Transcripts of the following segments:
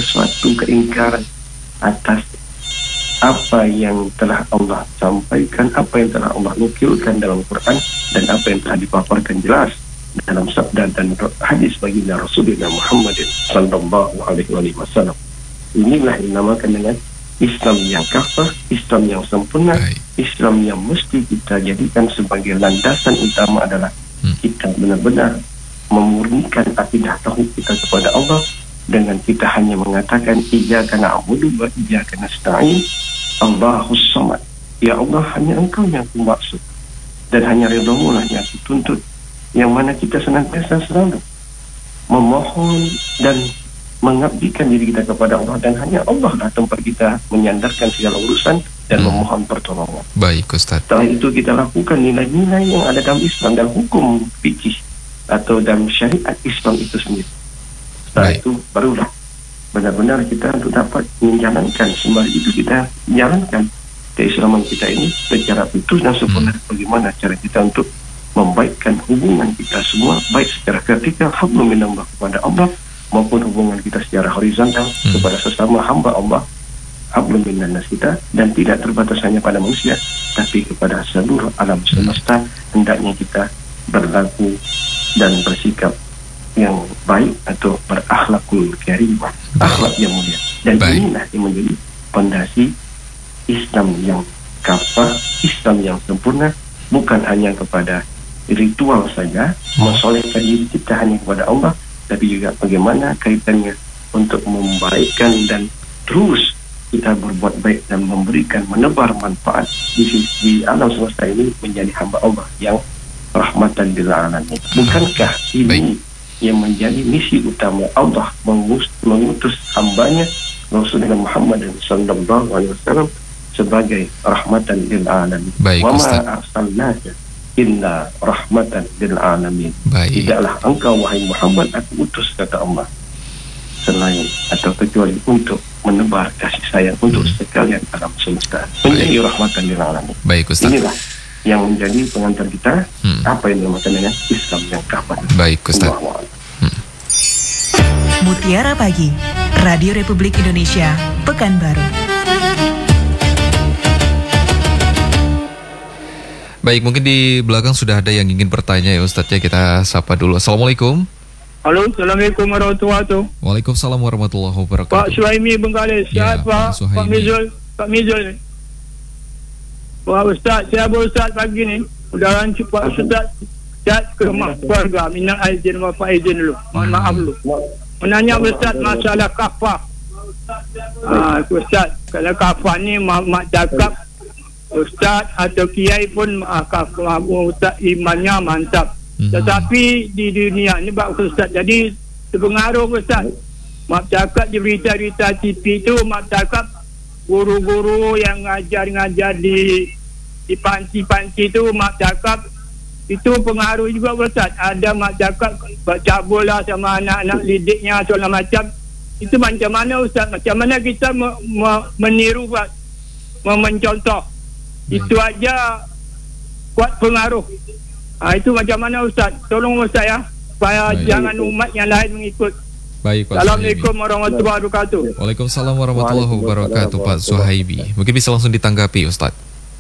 sesuatu keingkaran atas apa yang telah Allah sampaikan, apa yang telah Allah nukilkan dalam Quran, dan apa yang telah dipaparkan jelas dalam sabda dan hadis baginda Rasulullah Muhammad sallallahu alaihi wasallam. Inilah yang dinamakan dengan Islam yang kafah, Islam yang sempurna, Islam yang mesti kita jadikan sebagai landasan utama adalah kita benar-benar memurnikan akidah tauhid kita kepada Allah dengan kita hanya mengatakan iyyaka na'budu wa iyyaka nasta'in, Allahus Samad. Ya Allah, hanya Engkau yang aku maksud dan hanya ridha-Mu lah yang aku tuntut, yang mana kita senantiasa selalu memohon dan mengabdikan diri kita kepada Allah, dan hanya Allah lah tempat kita menyandarkan segala urusan dan memohon pertolongan. Baik, Ustaz. Setelah itu kita lakukan nilai-nilai yang ada dalam Islam dan hukum fikih atau dalam syariat Islam itu sendiri. Setelah itu barulah benar-benar kita untuk dapat menjalankan, sembari itu kita jalankan keislaman kita ini secara utuh dan sempurna. Bagaimana cara kita untuk membaikkan hubungan kita semua, baik secara vertikal hablum minallah kepada Allah, maupun hubungan kita secara horizontal kepada sesama hamba Allah, hablum minannas kita, dan tidak terbatas hanya pada manusia tapi kepada seluruh alam semesta. Hendaknya kita berlaku dan bersikap yang baik atau berakhlakul karimah, akhlak yang mulia. Dan inilah yang menjadi fondasi Islam yang kafah, Islam yang sempurna, bukan hanya kepada ritual saja, mensolehkan diri kita hanya kepada Allah, tapi juga bagaimana kaitannya untuk membaikkan dan terus kita berbuat baik dan memberikan, menebar manfaat di alam semesta ini menjadi hamba Allah yang rahmatan lil alamin. Bukankah ini yang menjadi misi utama Allah mengutus hambanya Rasulullah Muhammad sallallahu alaihi wasallam sebagai rahmatan lil alamin. Wa ma arsalnaka illa rahmatan lil alamin. Tidaklah engkau wahai Muhammad aku utus, kata Allah, selain atau kecuali untuk menebar kasih sayang untuk sekalian alam semesta, menjadi rahmatan lil alamin. Baik, Ustaz. Inilah yang menjadi pengantar kita apa yang dinamakan dengan Islam yang kafah. Baik, Ustaz. Mutiara Pagi, Radio Republik Indonesia, Pekanbaru. Baik, mungkin di belakang sudah ada yang ingin bertanya ya Ustaz ya, kita sapa dulu. Assalamualaikum. Halo, Assalamualaikum warahmatullahi wabarakatuh. Waalaikumsalam warahmatullahi wabarakatuh. Pak Suhaimi Bengkalis, sihat Pak Mizul. Wah Ustaz, saya Ustaz pagi ni. Mudah-mudahan Pak Ustaz sihat ke rumah keluarga. Minal aizin wa faizin dulu. Mohon maaf dulu. Menanya Ustaz masalah kafah. Ustaz, kalau kafah ni mak cakap Ustaz atau kiai pun kafah Ustaz imannya mantap. Tetapi di dunia ni Pak Ustaz, jadi terpengaruh Ustaz. Mak cakap di berita-berita TV tu, mak cakap guru-guru yang ngajar di panci-panci tu, mak cakap itu pengaruh juga Ustaz. Ada mak cakap baca bola sama anak-anak didiknya segala macam. Itu macam mana Ustaz? Macam mana kita meniru Pak, mencontoh? Itu aja kuat pengaruh. Itu macam mana Ustaz? Tolong Ustaz ya, supaya jangan umat yang lain mengikut. Baik, Pak. Assalamualaikum warahmatullahi wabarakatuh. Waalaikumsalam warahmatullahi wabarakatuh, Pak Suhaibi. Mungkin bisa langsung ditanggapi Ustaz.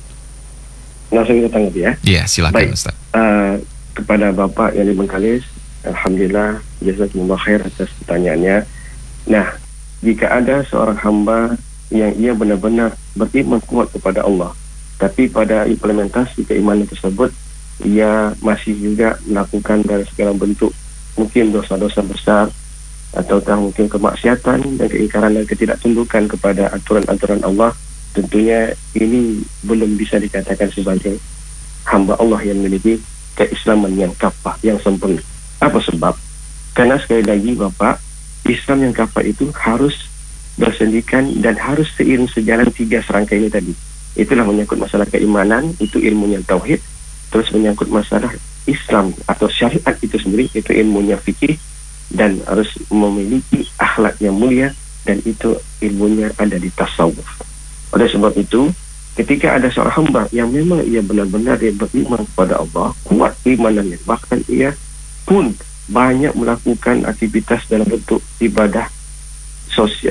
Langsung kita tanggapi ya. Iya, silakan. Baik. Ustaz. Kepada Bapak yang di Bengkalis, alhamdulillah jazakumullah khair atas pertanyaannya. Nah, jika ada seorang hamba yang ia benar-benar beriman kuat kepada Allah, tapi pada implementasi keimanan tersebut ia masih juga melakukan dari segala bentuk mungkin dosa-dosa besar, ataukah mungkin kemaksiatan dan keingkaran dan ketidaktundukan kepada aturan-aturan Allah, tentunya ini belum bisa dikatakan sebagai hamba Allah yang memiliki keislaman yang kafah, yang sempurna. Apa sebab? Karena sekali lagi Bapak, Islam yang kafah itu harus bersendikan dan harus seiring sejalan tiga serangkai ini tadi. Itulah menyangkut masalah keimanan, itu ilmunya tauhid. Terus menyangkut masalah Islam atau syariat itu sendiri, itu ilmunya fikih, dan harus memiliki akhlak yang mulia, dan itu ilmunya ada di tasawuf. Oleh sebab itu, ketika ada seorang hamba yang memang ia benar-benar dia beriman kepada Allah, kuat keimanannya, bahkan ia pun banyak melakukan aktivitas dalam bentuk ibadah sosial,